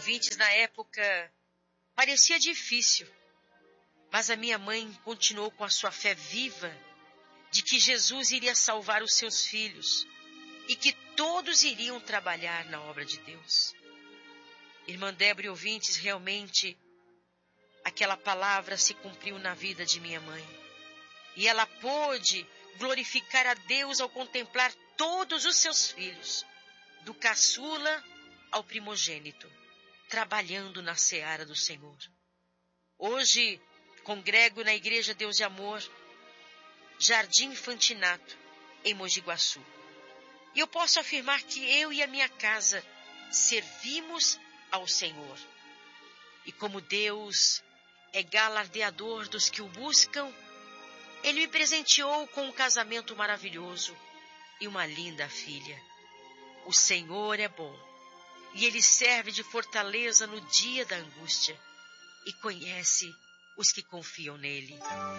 ouvintes, na época parecia difícil, mas a minha mãe continuou com a sua fé viva de que Jesus iria salvar os seus filhos e que todos iriam trabalhar na obra de Deus. Irmã Débora e ouvintes, realmente aquela palavra se cumpriu na vida de minha mãe. E ela pôde glorificar a Deus ao contemplar todos os seus filhos, do caçula ao primogênito, trabalhando na seara do Senhor. Hoje, congrego na Igreja Deus de Amor, Jardim Infantinato, em Mogi Guaçu. E eu posso afirmar que eu e a minha casa servimos ao Senhor. E como Deus é galardeador dos que o buscam, Ele me presenteou com um casamento maravilhoso e uma linda filha. O Senhor é bom, e Ele serve de fortaleza no dia da angústia e conhece os que confiam nele.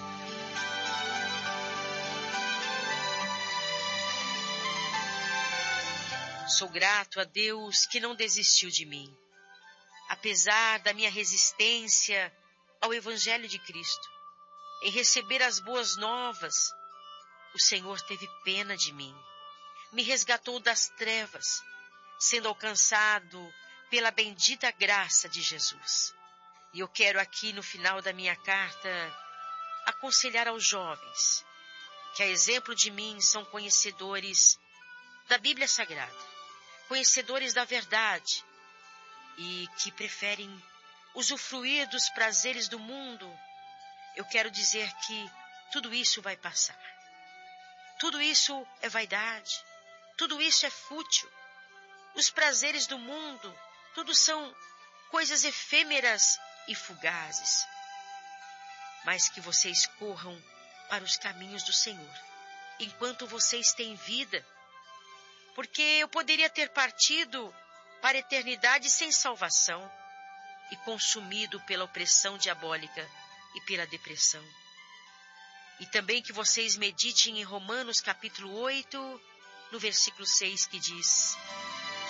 Sou grato a Deus que não desistiu de mim. Apesar da minha resistência ao Evangelho de Cristo, em receber as boas novas, o Senhor teve pena de mim. Me resgatou das trevas, sendo alcançado pela bendita graça de Jesus. E eu quero aqui, no final da minha carta, aconselhar aos jovens, que a exemplo de mim são conhecedores da Bíblia Sagrada, conhecedores da verdade e que preferem usufruir dos prazeres do mundo. Eu quero dizer que tudo isso vai passar. Tudo isso é vaidade. Tudo isso é fútil. Os prazeres do mundo, tudo são coisas efêmeras e fugazes. Mas que vocês corram para os caminhos do Senhor, enquanto vocês têm vida. Porque eu poderia ter partido para a eternidade sem salvação e consumido pela opressão diabólica e pela depressão. E também que vocês meditem em Romanos capítulo 8, no versículo 6, que diz: